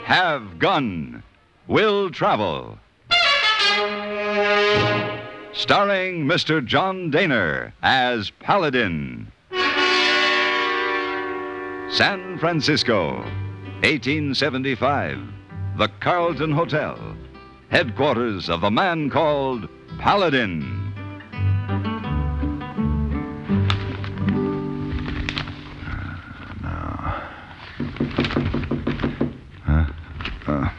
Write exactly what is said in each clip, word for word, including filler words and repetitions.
Have Gun, Will Travel. Starring Mister John Daner as Paladin. San Francisco, eighteen seventy-five. The Carlton Hotel, headquarters of the man called Paladin. Uh,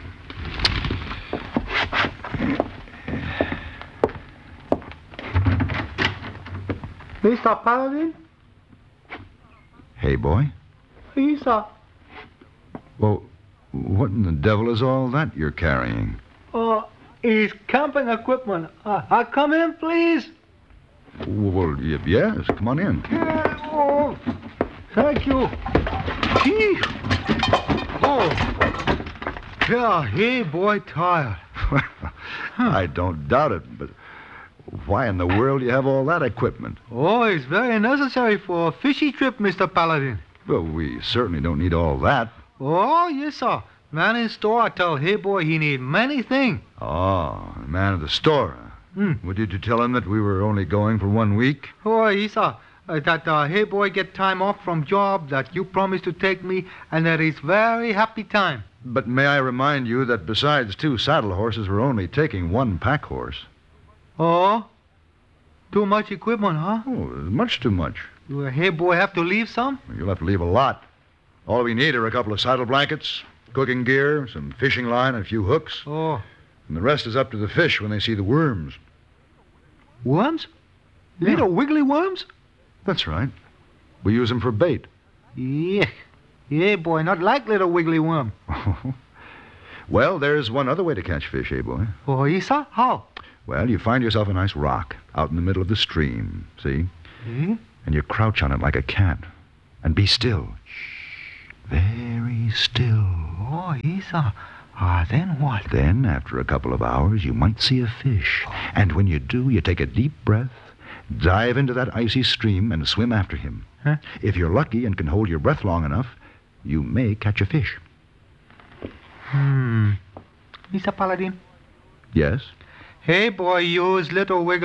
Mister Paladin? Hey, boy. Mister. Well, what in the devil is all that you're carrying? Uh, it's camping equipment. Uh, I come in, please? Well, y- yes, come on in. Yeah, oh, thank you. Gee. Oh. Yeah, hey, boy, tired. I don't doubt it, but why in the world do you have all that equipment? Oh, it's very necessary for a fishy trip, Mister Paladin. Well, we certainly don't need all that. Oh, yes, sir. Man in store, I tell hey boy he need many things. Oh, the man at the store. Hmm. Well, did you tell him that we were only going for one week? Oh, yes, sir. Uh, that uh, hey boy get time off from job that you promised to take me, and that is very happy time. But may I remind you that besides two saddle horses, we're only taking one pack horse. Oh? Too much equipment, huh? Oh, much too much. Do a hey boy have to leave some? You'll have to leave a lot. All we need are a couple of saddle blankets, cooking gear, some fishing line, and a few hooks. Oh. And the rest is up to the fish when they see the worms. Worms? Yeah. Little wiggly worms? That's right. We use them for bait. Yeah. Yeah, boy, not like little wiggly worm. Well, there's one other way to catch fish, eh, boy? Oh, yes, sir? How? Well, you find yourself a nice rock out in the middle of the stream, see? Hmm? And you crouch on it like a cat. And be still. Shh. Very still. Oh, yes, sir. Ah, then what? Then, after a couple of hours, you might see a fish. And when you do, you take a deep breath, dive into that icy stream, and swim after him. Huh? If you're lucky and can hold your breath long enough, you may catch a fish. Hmm. Mister Paladin? Yes? Hey, boy, use little wiggly